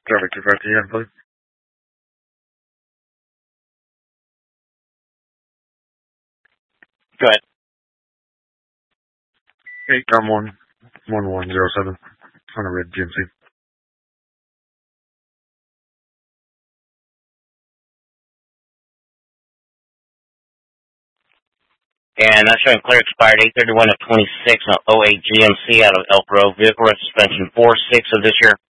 Driver 253, please. Go ahead. 891-1107 on a red GMC. And that's showing clear expired 8/31 of 26 on 08 GMC out of Elk Grove. Vehicle suspension 4/6 of this year.